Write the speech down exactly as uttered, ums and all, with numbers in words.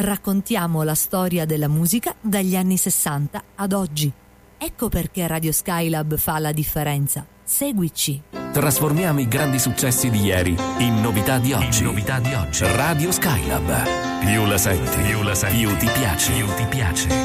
Raccontiamo la storia della musica dagli anni sessanta ad oggi. Ecco perché Radio Skylab fa la differenza. Seguici. Trasformiamo i grandi successi di ieri in novità di oggi. In novità di oggi. Radio Skylab. Più la senti, più la senti, più ti piace, più ti piace.